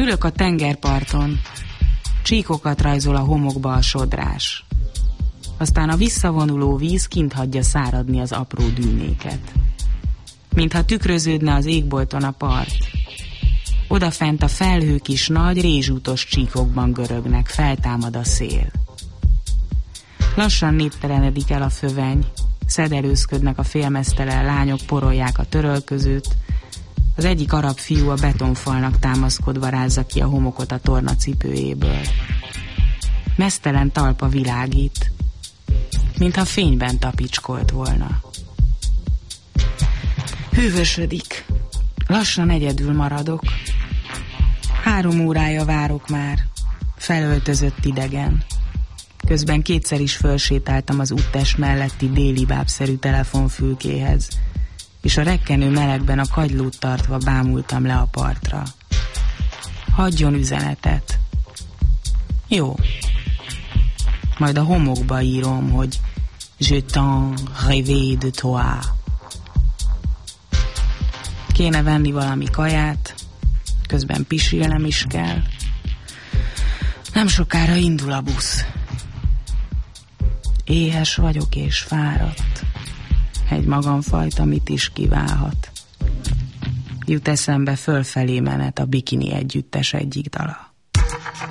Ülök a tengerparton, csíkokat rajzol a homokba a sodrás. Aztán a visszavonuló víz kint hagyja száradni az apró dűnéket. Mintha tükröződne az égbolton a part. Odafent a felhők is nagy, rézsútos csíkokban görögnek, feltámad a szél. Lassan néptelenedik el a föveny, szedelőzködnek a félmeztelen lányok, porolják a törölközőt. Az egyik arab fiú a betonfalnak támaszkodva rázza ki a homokot a tornacipőjéből. Meztelen talpa világít, mintha fényben tapicskolt volna. Hűvösödik, lassan egyedül maradok. 3 órája várok már, felöltözött idegen. Közben 2-szer is fölsétáltam az úttest melletti déli bábszerű telefonfülkéhez, és a rekkenő melegben a kagylót tartva bámultam le a partra. Hagyjon üzenetet. Jó. Majd a homokba írom, hogy Je t'en rêvé de toi. Kéne venni valami kaját, közben pisilnem is kell. Nem sokára indul a busz. Éhes vagyok és fáradt. Egy magamfajta mit is kiválhat. Jut eszembe fölfelé menet a Bikini együttes egyik dala.